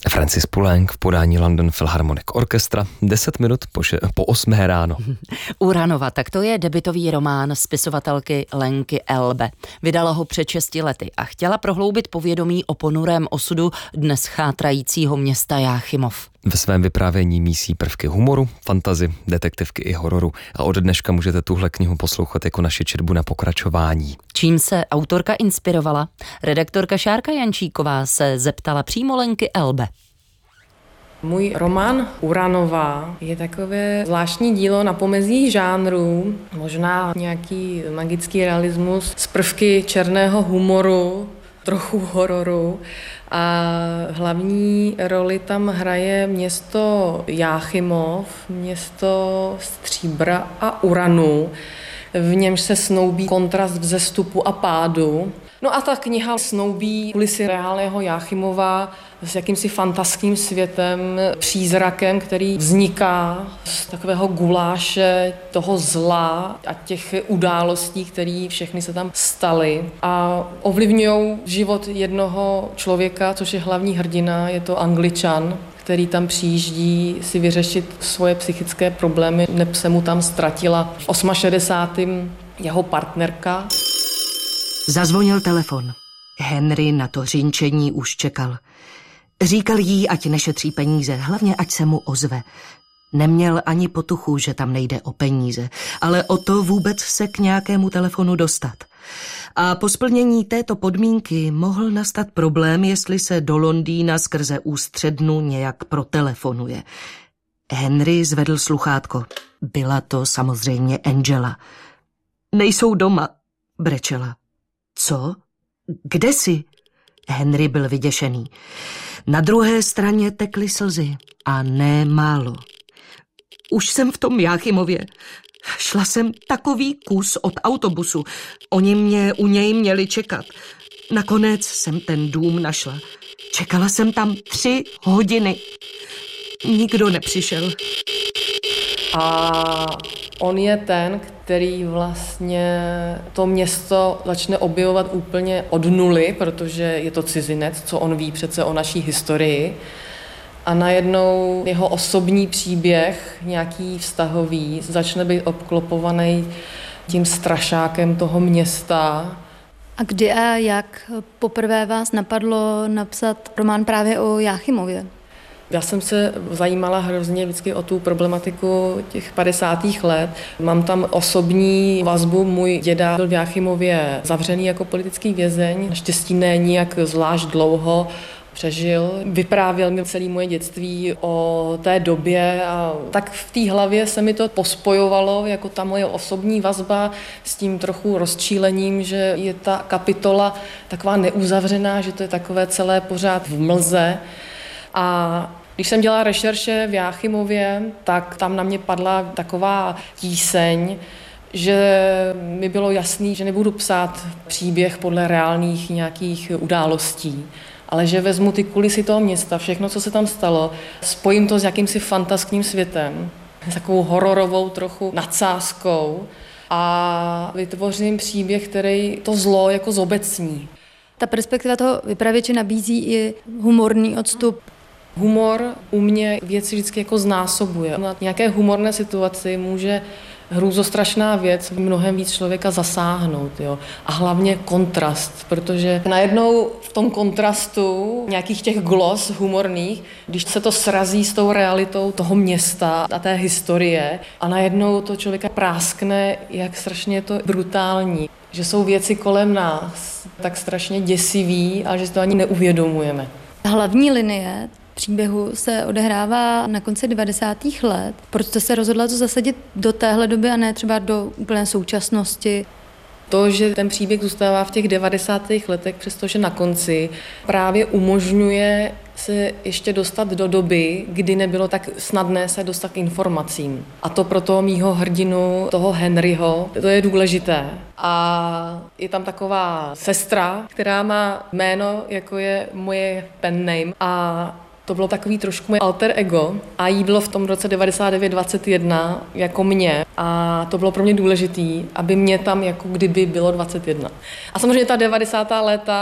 Francis Poulenc v podání London Philharmonic Orchestra, 10 minut po 8 ráno. Uranova, tak to je debutový román spisovatelky Lenky Elbe. Vydala ho před 6 lety a chtěla prohloubit povědomí o ponurém osudu dnes chátrajícího města Jáchymov. Ve svém vyprávění mísí prvky humoru, fantasy, detektivky i hororu a od dneška můžete tuhle knihu poslouchat jako naši četbu na pokračování. Čím se autorka inspirovala? Redaktorka Šárka Jančíková se zeptala přímo Lenky Elbe. Můj román Uranova je takové zvláštní dílo na pomezí žánrů, možná nějaký magický realismus s prvky černého humoru, trochu hororu a hlavní roli tam hraje město Jáchymov, město stříbra a uranu, v němž se snoubí kontrast vzestupu a pádu. No a ta kniha snoubí kulisy reálného Jáchymova s jakýmsi fantastickým světem, přízrakem, který vzniká z takového guláše toho zla a těch událostí, které všechny se tam staly a ovlivňují život jednoho člověka, což je hlavní hrdina, je to Angličan, který tam přijíždí si vyřešit svoje psychické problémy, neb se mu tam ztratila v 68. jeho partnerka. Zazvonil telefon. Henry na to řinčení už čekal. Říkal jí, ať nešetří peníze, hlavně ať se mu ozve. Neměl ani potuchu, že tam nejde o peníze, ale o to vůbec se k nějakému telefonu dostat. A po splnění této podmínky mohl nastat problém, jestli se do Londýna skrze ústřednu nějak protelefonuje. Henry zvedl sluchátko. Byla to samozřejmě Angela. Nejsou doma, brečela. Co? Kde jsi? Henry byl vyděšený. Na druhé straně tekly slzy. A ne málo. Už jsem v tom Jáchymově. Šla jsem takový kus od autobusu. Oni mě u něj měli čekat. Nakonec jsem ten dům našla. Čekala jsem tam 3 hodiny. Nikdo nepřišel. A on je ten, který vlastně to město začne objevovat úplně od nuly, protože je to cizinec, co on ví přece o naší historii. A najednou jeho osobní příběh, nějaký vztahový, začne být obklopovaný tím strašákem toho města. A kdy a jak poprvé vás napadlo napsat román právě o Jáchymově? Já jsem se zajímala hrozně vždycky o tu problematiku těch 50. let. Mám tam osobní vazbu. Můj děda byl v Jáchymově zavřený jako politický vězeň. Naštěstí ne nijak zvlášť dlouho přežil. Vyprávěl mi celé moje dětství o té době a tak v té hlavě se mi to pospojovalo jako ta moje osobní vazba s tím trochu rozčílením, že je ta kapitola taková neuzavřená, že to je takové celé pořád v mlze. A když jsem dělala rešerše v Jáchymově, tak tam na mě padla taková tíseň, že mi bylo jasný, že nebudu psát příběh podle reálných nějakých událostí, ale že vezmu ty kulisy toho města, všechno, co se tam stalo, spojím to s jakýmsi fantastickým světem, s takovou hororovou trochu nadsázkou a vytvořím příběh, který to zlo jako zobecní. Ta perspektiva toho vypravěče nabízí i humorný odstup. Humor u mě věci vždycky jako znásobuje. Na nějaké humorné situaci může hrůzostrašná věc mnohem víc člověka zasáhnout. Jo? A hlavně kontrast, protože najednou v tom kontrastu nějakých těch glos humorných, když se to srazí s tou realitou toho města a té historie a najednou to člověka práskne, jak strašně je to brutální. Že jsou věci kolem nás tak strašně děsivý a že si to ani neuvědomujeme. Hlavní linie příběhu se odehrává na konci 90. let. Proč jste se rozhodla to zasadit do téhle doby a ne třeba do úplné současnosti? To, že ten příběh zůstává v těch 90. letech, přestože na konci právě umožňuje se ještě dostat do doby, kdy nebylo tak snadné se dostat k informacím. A to pro toho mýho hrdinu, toho Henryho, to je důležité. A je tam taková sestra, která má jméno, jako je moje pen name. A to bylo takový trošku moje alter ego a jí bylo v tom roce 99-21 jako mě a to bylo pro mě důležitý, aby mě tam jako kdyby bylo 21. A samozřejmě ta 90. léta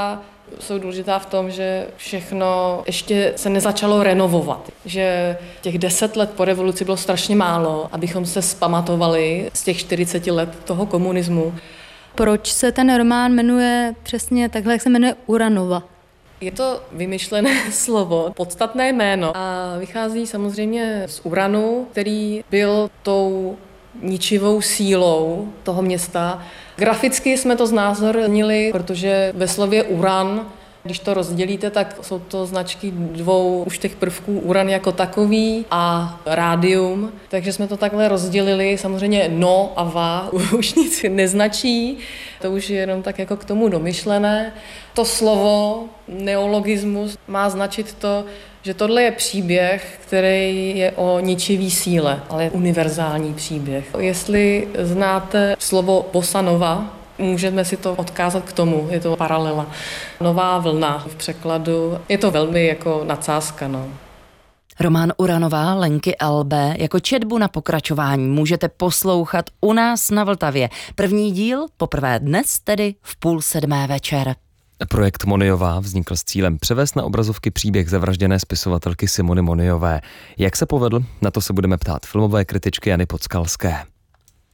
jsou důležitá v tom, že všechno ještě se nezačalo renovovat. Že těch 10 let po revoluci bylo strašně málo, abychom se zpamatovali z těch 40 let toho komunismu. Proč se ten román jmenuje přesně takhle, jak se jmenuje Uranova? Je to vymyšlené slovo, podstatné jméno a vychází samozřejmě z uranu, který byl tou ničivou sílou toho města. Graficky jsme to znázornili, protože ve slově uran, když to rozdělíte, tak jsou to značky 2 už těch prvků, uran jako takový a rádium. Takže jsme to takhle rozdělili, samozřejmě no a va už nic neznačí, to už je jenom tak jako k tomu domyšlené. To slovo neologismus má značit to, že tohle je příběh, který je o ničivý síle, ale je univerzální příběh. Jestli znáte slovo bossa nova, můžeme si to odkázat k tomu, je to paralela. Nová vlna v překladu, je to velmi jako nadsázka. No. Román Uranová Lenky Elbe jako četbu na pokračování můžete poslouchat u nás na Vltavě. První díl poprvé dnes, tedy v 6:30 večer. Projekt Monyová vznikl s cílem převést na obrazovky příběh zavražděné spisovatelky Simony Monyové. Jak se povedl? Na to se budeme ptát filmové kritičky Jany Podskalské.